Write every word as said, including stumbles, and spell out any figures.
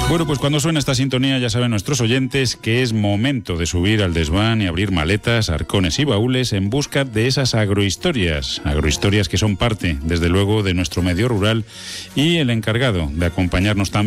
Bueno, pues cuando suena esta sintonía ya saben nuestros oyentes que es momento de subir al desván y abrir maletas, arcones y baúles en busca de esas agrohistorias, agrohistorias que son parte, desde luego, de nuestro medio rural y el encargado de acompañarnos también